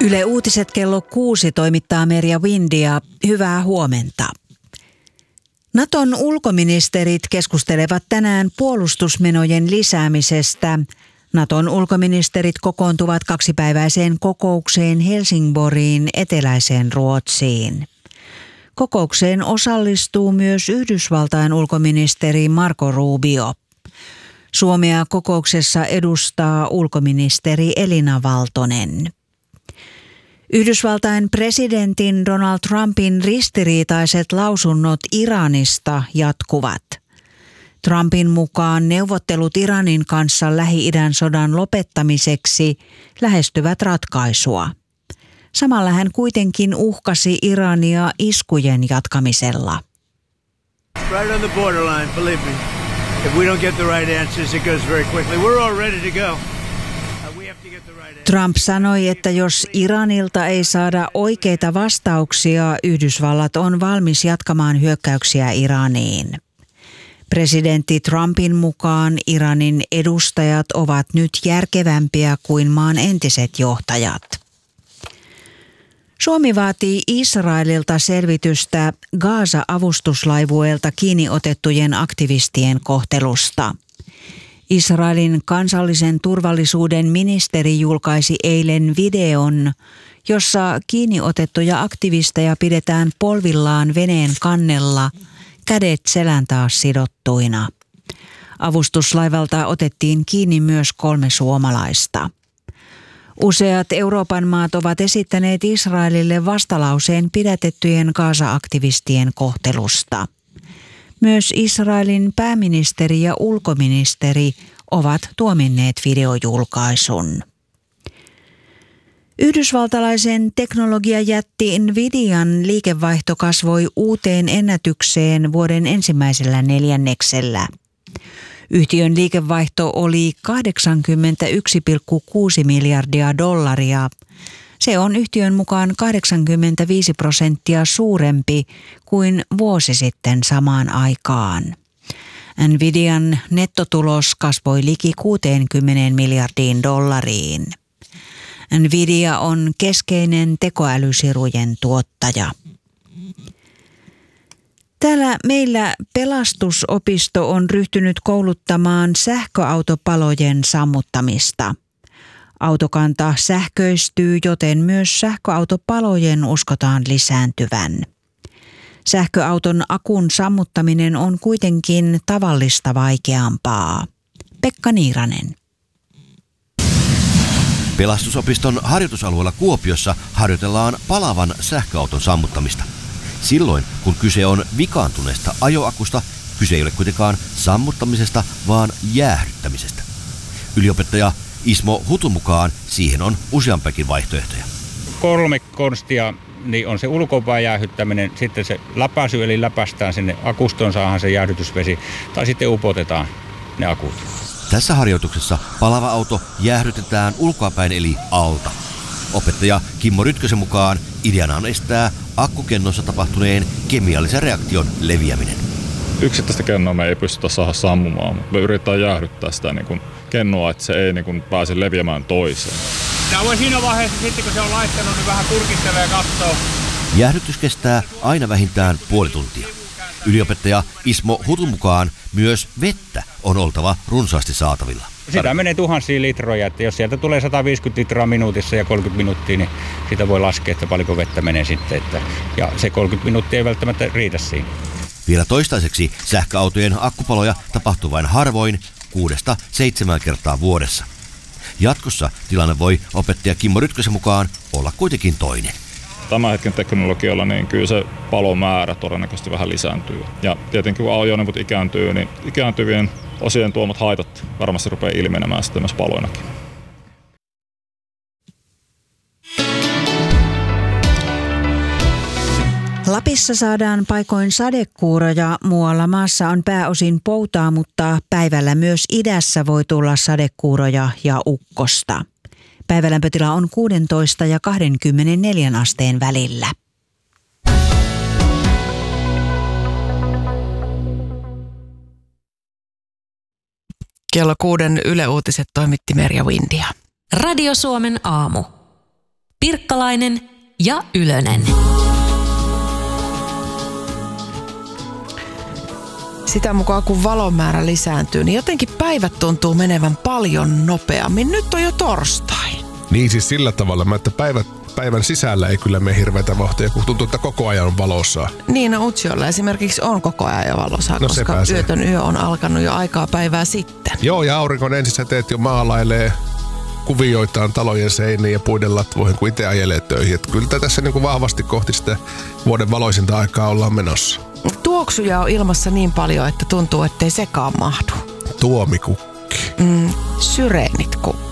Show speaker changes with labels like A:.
A: Yle Uutiset kello 6 toimittaa Merja Windia. Hyvää huomenta. Naton ulkoministerit keskustelevat tänään puolustusmenojen lisäämisestä. Naton ulkoministerit kokoontuvat kaksipäiväiseen kokoukseen Helsingborgiin eteläiseen Ruotsiin. Kokoukseen osallistuu myös Yhdysvaltain ulkoministeri Marco Rubio. Suomea kokouksessa edustaa ulkoministeri Elina Valtonen. Yhdysvaltain presidentin Donald Trumpin ristiriitaiset lausunnot Iranista jatkuvat. Trumpin mukaan neuvottelut Iranin kanssa Lähi-idän sodan lopettamiseksi lähestyvät ratkaisua. Samalla hän kuitenkin uhkasi Irania iskujen jatkamisella.
B: Right on the borderline, believe me. If we don't get the right answers, it goes very quickly. We're all ready to go.
A: Trump sanoi, että jos Iranilta ei saada oikeita vastauksia, Yhdysvallat on valmis jatkamaan hyökkäyksiä Iraniin. Presidentti Trumpin mukaan Iranin edustajat ovat nyt järkevämpiä kuin maan entiset johtajat. Suomi vaatii Israelilta selvitystä Gaza-avustuslaivueelta kiinni otettujen aktivistien kohtelusta. Israelin kansallisen turvallisuuden ministeri julkaisi eilen videon, jossa kiinni otettuja aktivisteja pidetään polvillaan veneen kannella, kädet selän taas sidottuina. Avustuslaivalta otettiin kiinni myös 3 suomalaista. Useat Euroopan maat ovat esittäneet Israelille vastalauseen pidätettyjen Gaza-aktivistien kohtelusta. Myös Israelin pääministeri ja ulkoministeri ovat tuominneet videojulkaisun. Yhdysvaltalaisen teknologiajätti Nvidian liikevaihto kasvoi uuteen ennätykseen vuoden ensimmäisellä neljänneksellä. Yhtiön liikevaihto oli $81,6 miljardia. Se on yhtiön mukaan 85% suurempi kuin vuosi sitten samaan aikaan. Nvidian nettotulos kasvoi liki $60 miljardiin. Nvidia on keskeinen tekoälysirujen tuottaja. Täällä meillä Pelastusopisto on ryhtynyt kouluttamaan sähköautopalojen sammuttamista. Autokanta sähköistyy, joten myös sähköautopalojen uskotaan lisääntyvän. Sähköauton akun sammuttaminen on kuitenkin tavallista vaikeampaa. Pekka Niiranen.
C: Pelastusopiston harjoitusalueella Kuopiossa harjoitellaan palavan sähköauton sammuttamista. Silloin, kun kyse on vikaantuneesta ajoakusta, kyse ei ole kuitenkaan sammuttamisesta, vaan jäähdyttämisestä. Yliopettaja Ismo Hutun mukaan siihen on useampiakin vaihtoehtoja.
D: 3 konstia niin on se ulkopäin jäähdyttäminen, sitten se läpäisy, eli läpäistään sinne akustoon, saadaan se jäähdytysvesi, tai sitten upotetaan ne akut.
C: Tässä harjoituksessa palava auto jäähdytetään ulkoapäin eli alta. Opettaja Kimmo Rytkösen mukaan ideana on estää akkukennossa tapahtuneen kemiallisen reaktion leviäminen.
E: Yksittäistä kennoa me ei pystytä saada sammumaan, mutta me yritetään jäähdyttää sitä kennoa, että se ei pääse leviämään toiseen.
D: Tämä voi siinä vaiheessa sitten, kun se on laittanut, niin vähän kurkistelee ja katsoo.
C: Jäähdytys kestää aina vähintään puoli tuntia. Yliopettaja Ismo Hutun mukaan myös vettä on oltava runsaasti saatavilla.
D: Sitä menee tuhansia litroja, että jos sieltä tulee 150 litraa minuutissa ja 30 minuuttia, niin sitä voi laskea, että paljonko vettä menee sitten. Ja se 30 minuuttia ei välttämättä riitä siinä.
C: Vielä toistaiseksi sähköautojen akkupaloja tapahtuu vain harvoin, 6-7 kertaa vuodessa. Jatkossa tilanne voi opettaja Kimmo Rytkösen mukaan olla kuitenkin toinen.
E: Tämän hetken teknologialla niin kyllä se palomäärä todennäköisesti vähän lisääntyy. Ja tietenkin kun ajoneuvot ikääntyy, niin ikääntyvien osien tuomat haitat varmasti rupeaa ilmenemään sitten myös paloinakin.
A: Lapissa saadaan paikoin sadekuuroja, muualla maassa on pääosin poutaa, mutta päivällä myös idässä voi tulla sadekuuroja ja ukkosta. Päivälämpötila on 16 ja 24 asteen välillä.
F: Kello 6 Yle Uutiset toimitti Merja Windia.
G: Radio Suomen aamu.
F: Pirkkalainen ja Ylönen.
G: Sitä mukaan kun valon määrä lisääntyy, niin jotenkin päivät tuntuu menevän paljon nopeammin. Nyt on jo torstai.
H: Niin siis sillä tavalla, että päivän sisällä ei kyllä mene hirveätä vauhtia, kun tuntuu, että koko ajan on valossa.
G: Niin, no Utsjoella esimerkiksi on koko ajan jo valossa, koska yötön yö on alkanut jo aikaa päivää sitten.
H: Joo, ja auringon ensisäteet jo maalailee kuvioitaan talojen seiniin ja puiden latvoihin, kun itse ajelee töihin. Että kyllä tässä niin kuin vahvasti kohti sitä vuoden valoisinta aikaa ollaan menossa.
G: Tuoksuja on ilmassa niin paljon, että tuntuu, ettei sekaan mahdu.
H: Tuomikukki.
G: Syreenit kukki.